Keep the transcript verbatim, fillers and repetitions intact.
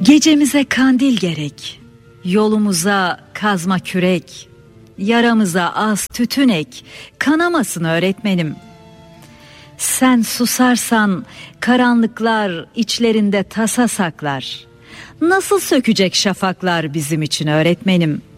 Gecemize kandil gerek, yolumuza kazma kürek, yaramıza az tütün ek, kanamasın öğretmenim. Sen susarsan karanlıklar içlerinde tasa saklar. Nasıl sökecek şafaklar bizim için öğretmenim?